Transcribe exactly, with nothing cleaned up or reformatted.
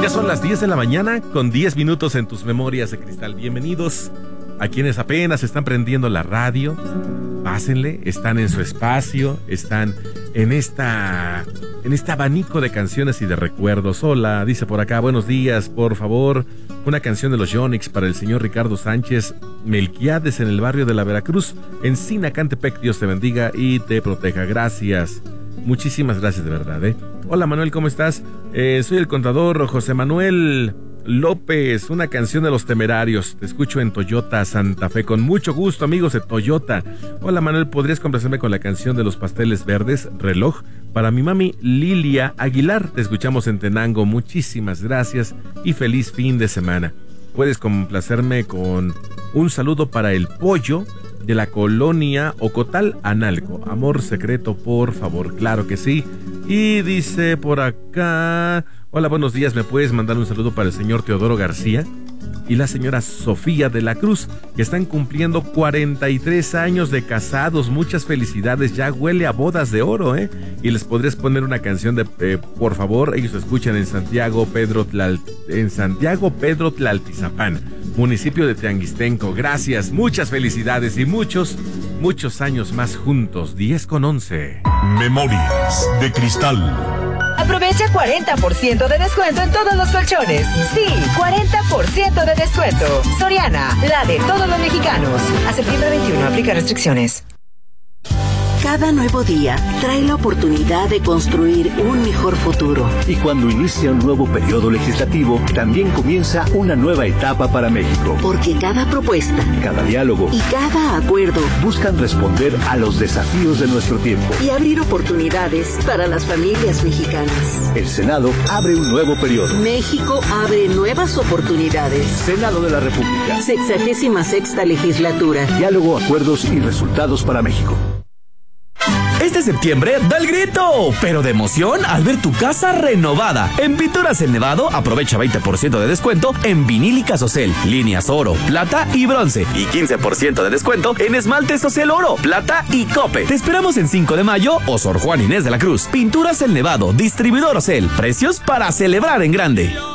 Ya son las diez de la mañana con diez minutos en tus memorias de cristal. Bienvenidos a quienes apenas están prendiendo la radio. Pásenle, están en su espacio, están en esta en este abanico de canciones y de recuerdos. Hola, dice por acá, buenos días, por favor, una canción de los Yonix para el señor Ricardo Sánchez Melquiades en el barrio de la Veracruz, en Sinacantepec. Dios te bendiga y te proteja. Gracias. Muchísimas gracias de verdad, ¿eh? Hola Manuel, ¿cómo estás? Eh, soy el contador José Manuel López, una canción de Los Temerarios. Te escucho en Toyota Santa Fe. Con mucho gusto, amigos de Toyota. Hola Manuel, ¿podrías complacerme con la canción de Los Pasteles Verdes, Reloj? Para mi mami Lilia Aguilar. Te escuchamos en Tenango. Muchísimas gracias y feliz fin de semana. Puedes complacerme con un saludo para el pollo de la colonia Ocotal, Analco. Amor secreto, por favor. Claro que sí. Y dice por acá, hola, buenos días, ¿me puedes mandar un saludo para el señor Teodoro García y la señora Sofía de la Cruz, que están cumpliendo cuarenta y tres años de casados? Muchas felicidades, ya huele a bodas de oro, ¿eh? Y les podrías poner una canción de, eh, por favor, ellos escuchan en Santiago Pedro Tlal, en Santiago Pedro Tlaltizapán, municipio de Teanguistenco. Gracias, muchas felicidades y muchos, muchos años más juntos. diez con once. Memorias de cristal. Aprovecha cuarenta por ciento de descuento en todos los colchones. Sí, cuarenta por ciento de descuento. Soriana, la de todos los mexicanos. A septiembre veintiuno, aplica restricciones. Cada nuevo día trae la oportunidad de construir un mejor futuro. Y cuando inicia un nuevo periodo legislativo, también comienza una nueva etapa para México. Porque cada propuesta, cada diálogo y cada acuerdo buscan responder a los desafíos de nuestro tiempo y abrir oportunidades para las familias mexicanas. El Senado abre un nuevo periodo. México abre nuevas oportunidades. Senado de la República. Sexagésima sexta legislatura. Diálogo, acuerdos y resultados para México. Este septiembre da el grito, pero de emoción al ver tu casa renovada. En Pinturas El Nevado aprovecha veinte por ciento de descuento en vinílicas Ocel, líneas oro, plata y bronce, y quince por ciento de descuento en esmaltes Ocel oro, plata y cope. Te esperamos en cinco de mayo o Sor Juan Inés de la Cruz. Pinturas El Nevado, distribuidor Ocel, precios para celebrar en grande.